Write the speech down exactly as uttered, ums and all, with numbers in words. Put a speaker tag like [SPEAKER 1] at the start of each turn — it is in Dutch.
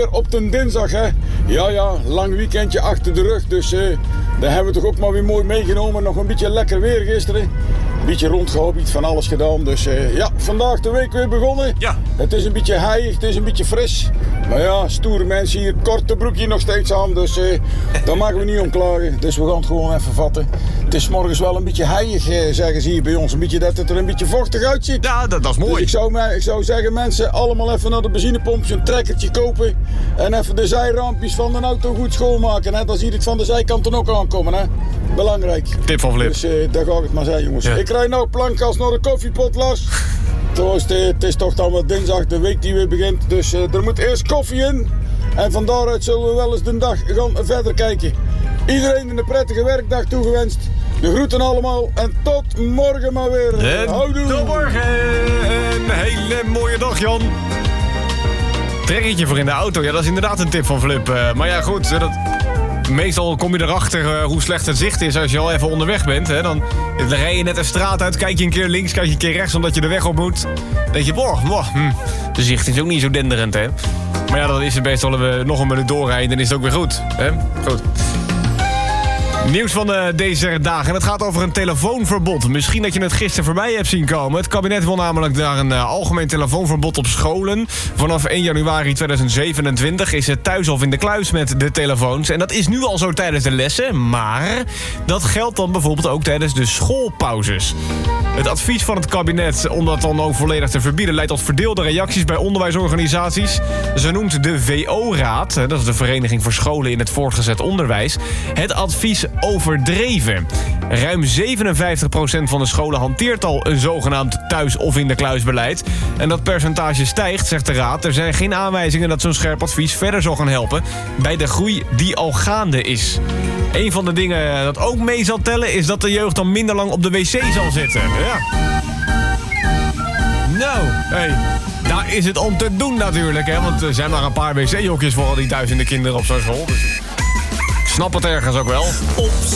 [SPEAKER 1] weer op de dinsdag, hè. Ja, ja, lang weekendje achter de rug, dus uh, daar hebben we toch ook maar weer mooi meegenomen. Nog een beetje lekker weer gisteren. Een beetje rondgehopt, iets van alles gedaan. Dus uh, ja, vandaag de week weer begonnen.
[SPEAKER 2] Ja.
[SPEAKER 1] Het is een beetje heilig, het is een beetje fris. Maar ja, stoere mensen hier, korte broekje nog steeds aan. Dus uh, daar mogen we niet om klagen. Dus we gaan het gewoon even vatten. Het is morgens wel een beetje heilig, uh, zeggen ze hier bij ons. Een beetje dat het er een beetje vochtig uitziet.
[SPEAKER 2] Ja, dat, dat is mooi.
[SPEAKER 1] Dus ik zou, ik zou zeggen, mensen, allemaal even naar de benzinepomp een trekkertje kopen. En even de zijrampjes van de auto goed schoonmaken. Hè. Dan zie je het van de zijkanten ook aankomen. Hè. Belangrijk.
[SPEAKER 2] Tip van Flip.
[SPEAKER 1] Dus uh, daar ga ik het maar zijn, jongens.
[SPEAKER 2] Ja.
[SPEAKER 1] Ik krijg nou plankas naar de koffiepot, Lars. Trouwens, het is toch dan wel dinsdag, de week die weer begint. Dus uh, er moet eerst koffie in. En van daaruit zullen we wel eens de dag gaan verder kijken. Iedereen een prettige werkdag toegewenst. De groeten allemaal en tot morgen maar weer.
[SPEAKER 2] En
[SPEAKER 1] Houdoe.
[SPEAKER 2] tot morgen. Een hele mooie dag, Jan. Trekkertje voor in de auto. Ja, dat is inderdaad een tip van Flip. Uh, maar ja, goed. Dat... Meestal kom je erachter uh, hoe slecht het zicht is als je al even onderweg bent. Hè? Dan, dan rij je net een straat uit, kijk je een keer links, kijk je een keer rechts omdat je de weg op moet. Dan denk je, boah, boah hm, de zicht is ook niet zo denderend, hè. Maar ja, dan is het meestal we nog een minuut doorrijden en dan is het ook weer goed. Hè? Goed. Nieuws van uh, deze dagen. En het gaat over een telefoonverbod. Misschien dat je het gisteren voorbij hebt zien komen. Het kabinet wil namelijk daar een uh, algemeen telefoonverbod op scholen. Vanaf één januari tweeduizend zevenentwintig is het thuis of in de kluis met de telefoons. En dat is nu al zo tijdens de lessen. Maar dat geldt dan bijvoorbeeld ook tijdens de schoolpauzes. Het advies van het kabinet om dat dan ook volledig te verbieden leidt tot verdeelde reacties bij onderwijsorganisaties. Ze noemt de V O-raad, dat is de Vereniging voor Scholen in het Voortgezet Onderwijs, het advies overdreven. Ruim zevenenvijftig procent van de scholen hanteert al een zogenaamd thuis- of in de kluisbeleid. En dat percentage stijgt, zegt de raad. Er zijn geen aanwijzingen dat zo'n scherp advies verder zal gaan helpen bij de groei die al gaande is. Een van de dingen dat ook mee zal tellen is dat de jeugd dan minder lang op de wc zal zitten. Ja. Nou, hey, daar is het om te doen natuurlijk, hè. Want er zijn maar een paar wc-hokjes voor al die duizenden kinderen op zo'n school. Dus ik snap het ergens ook wel.